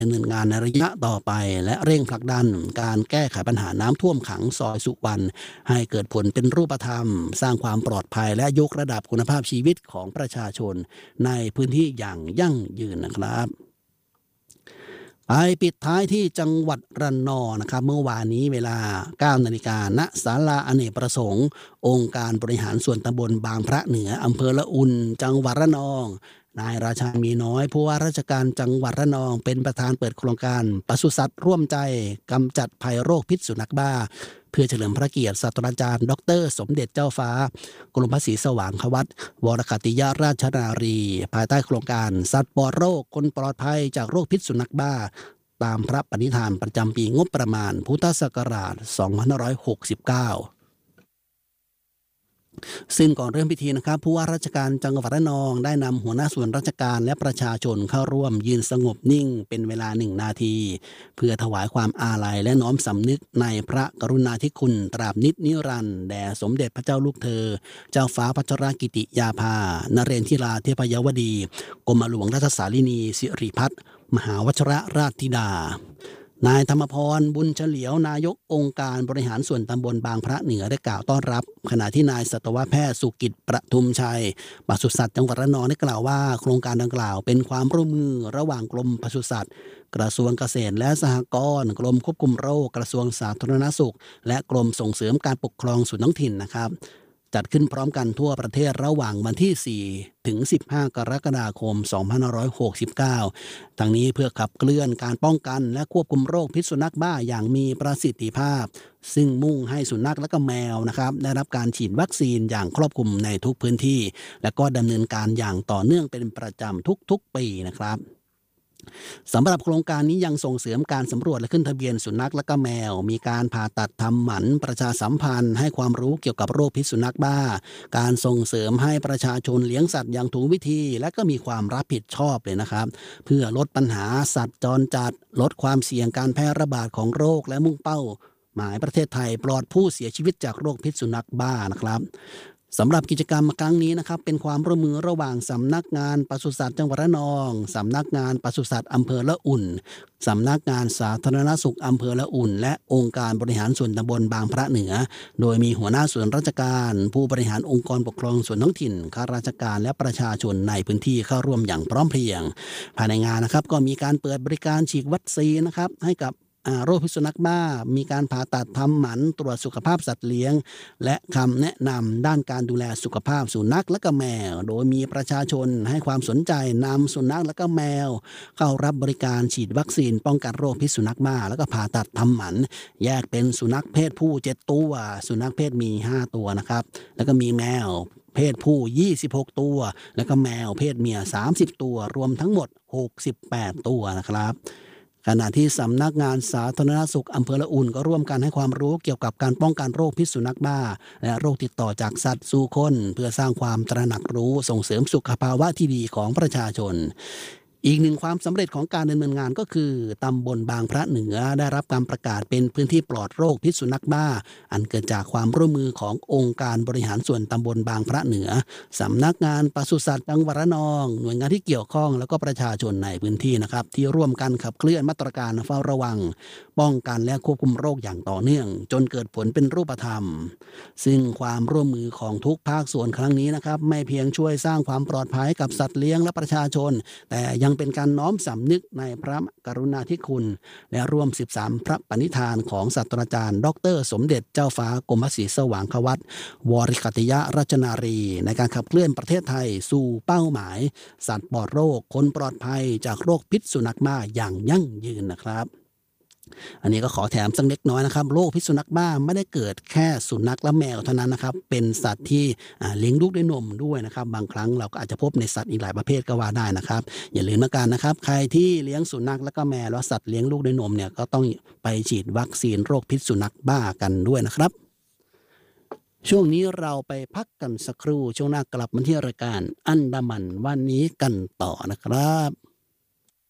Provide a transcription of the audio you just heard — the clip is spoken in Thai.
ดำเนินงานในระยะต่อไปและเร่งผลักดันการแก้ไขปัญหาน้ำท่วมขังซอยสุวรรณให้เกิดผลเป็นรูปธรรมสร้างความปลอดภัยและยกระดับคุณภาพชีวิตของประชาชนในพื้นที่อย่างยั่งยืนนะครับไปปิดท้ายที่จังหวัดระนองนะครับเมื่อวานนี้เวลา 9 นาฬิกาณศาลาอเนกประสงค์องค์การบริหารส่วนตำบลบางพระเหนืออำเภอละอุ่นจังหวัดระนองนายราชามีน้อยผู้ว่าราชการจังหวัดระนองเป็นประธานเปิดโครงการปศุสัตว์ร่วมใจกำจัดภัยโรคพิษสุนัขบ้าเพื่อเฉลิมพระเกียรติศาสตราจารย์ดรสมเด็จเจ้าฟ้ากรมพระศรีสว่างควัตวรคัตติยราชนารีภายใต้โครงการสัตว์ปลอดโรคคนปลอดภัยจากโรคพิษสุนัขบ้าตามพระปณิธานประจำปีงบประมาณพุทธศักราช 2569ซึ่งก่อนเริ่มพิธีนะครับผู้ว่าราชการจังหวัดระนองได้นำหัวหน้าส่วนราชการและประชาชนเข้าร่วมยืนสงบนิ่งเป็นเวลา1 นาทีเพื่อถวายความอาลัยและน้อมสำนึกในพระกรุณาธิคุณตราบนิจนิรันดร์แด่สมเด็จพระเจ้าลูกเธอเจ้าฟ้าพัชรกิติยาภานเรนทิราเทพยวดีกรมหลวงราชสารินีสิริพัฒน์มหาวชิรราชธิดานายธรรมพรบุญเฉลียวนายกองค์การบริหารส่วนตำบลบางพระเหนือได้กล่าวต้อนรับขณะที่นายสัตวแพทย์สุกิจประทุมชัยปศุสัตว์จังหวัดระนองได้กล่าวว่าโครงการดังกล่าวเป็นความร่วมมือระหว่างกรมปศุสัตว์กระทรวงเกษตรและสหกรณ์กรมควบคุมโรคกระทรวงสาธารณสุขและกรมส่งเสริมการปกครองส่วนท้องถิ่นนะครับจัดขึ้นพร้อมกันทั่วประเทศระหว่างวันที่ 4 ถึง 15 กรกฎาคม 2569 ทั้งนี้เพื่อขับเคลื่อนการป้องกันและควบคุมโรคพิษสุนัขบ้าอย่างมีประสิทธิภาพซึ่งมุ่งให้สุนัขและก็แมวนะครับได้รับการฉีดวัคซีนอย่างครอบคลุมในทุกพื้นที่และก็ดำเนินการอย่างต่อเนื่องเป็นประจำทุกๆปีนะครับสำหรับโครงการนี้ยังส่งเสริมการสำรวจและขึ้นทะเบียนสุนัขและก็แมวมีการผ่าตัดทำหมันประชาสัมพันธ์ให้ความรู้เกี่ยวกับโรคพิษสุนัขบ้าการส่งเสริมให้ประชาชนเลี้ยงสัตว์อย่างถูกวิธีและก็มีความรับผิดชอบเลยนะครับเพื่อลดปัญหาสัตว์จรจัดลดความเสี่ยงการแพร่ระบาดของโรคและมุ่งเป้าหมายประเทศไทยปลอดผู้เสียชีวิตจากโรคพิษสุนัขบ้านะครับสำหรับกิจกรรมครั้งนี้นะครับเป็นความร่วมมือระหว่างสำนักงานปศุสัตว์จังหวัดระนองสำนักงานปศุสัตว์อำเภอละอุ่นสำนักงานสาธารณสุขอำเภอละอุ่นและองค์การบริหารส่วนตำบลบางพระเหนือโดยมีหัวหน้าส่วนราชการผู้บริหารองค์กรปกครองส่วนท้องถิ่นข้าราชการและประชาชนในพื้นที่เข้าร่วมอย่างพร้อมเพรียงภายในงานนะครับก็มีการเปิดบริการฉีดวัคซีนนะครับให้กับโรคพิษสุนัขบ้ามีการผ่าตัดทำหมันตรวจสุขภาพสัตว์เลี้ยงและคำแนะนำด้านการดูแลสุขภาพสุนัขและก็แมวโดยมีประชาชนให้ความสนใจนำสุนัขและก็แมวเข้ารับบริการฉีดวัคซีนป้องกันโรคพิษสุนัขบ้าแล้วก็ผ่าตัดทำหมันแยกเป็นสุนัขเพศผู้7 ตัวสุนัขเพศเมีย5 ตัวนะครับแล้วก็มีแมวเพศผู้26 ตัวแล้วก็แมวเพศเมีย30 ตัวรวมทั้งหมด68 ตัวนะครับขณะที่สำนักงานสาธารณสุขอำเภอละอุ่นก็ร่วมกันให้ความรู้เกี่ยวกับการป้องกันโรคพิษสุนัขบ้าและโรคติดต่อจากสัตว์สู่คนเพื่อสร้างความตระหนักรู้ส่งเสริมสุขภาวะที่ดีของประชาชนอีกหนึ่งความสำเร็จของการดำเนินงานก็คือตำบลบางพระเหนือได้รับการประกาศเป็นพื้นที่ปลอดโรคพิษสุนัขบ้าอันเกิดจากความร่วมมือขององค์การบริหารส่วนตำบลบางพระเหนือสำนักงานปศุสัตว์จังหวัดระนองหน่วยงานที่เกี่ยวข้องแล้วก็ประชาชนในพื้นที่นะครับที่ร่วมกันขับเคลื่อนมาตรการเฝ้าระวังป้องกันและควบคุมโรคอย่างต่อเนื่องจนเกิดผลเป็นรูปธรรมซึ่งความร่วมมือของทุกภาคส่วนครั้งนี้นะครับไม่เพียงช่วยสร้างความปลอดภัยกับสัตว์เลี้ยงและประชาชนแต่ยังเป็นการน้อมสำนึกในพระกรุณาธิคุณและร่วม13พระปณิธานของศาสตราจารย์ดรสมเด็จเจ้าฟ้ากรมพระศรีสว่างควัตวรคัตติยราชนารีในการขับเคลื่อนประเทศไทยสู่เป้าหมายสัตว์ปลอดโรคคนปลอดภัยจากโรคพิษสุนัขบ้าอย่างยั่งยืนนะครับอันนี้ก็ขอแถมสักเล็กน้อยนะครับโรคพิษสุนัขบ้าไม่ได้เกิดแค่สุนัขและแมวเท่านั้นนะครับเป็นสัตว์ที่เลี้ยงลูกด้วยนมด้วยนะครับบางครั้งเราก็อาจจะพบในสัตว์อีกหลายประเภทก็ว่าได้นะครับอย่าลืมกันนะครับใครที่เลี้ยงสุนัขและก็แมวและสัตว์เลี้ยงลูกด้วยนมเนี่ยก็ต้องไปฉีดวัคซีนโรคพิษสุนัขบ้ากันด้วยนะครับช่วงนี้เราไปพักกันสักครู่ช่วงหน้ากลับมาที่รายการอันดามันวันนี้กันต่อนะครับ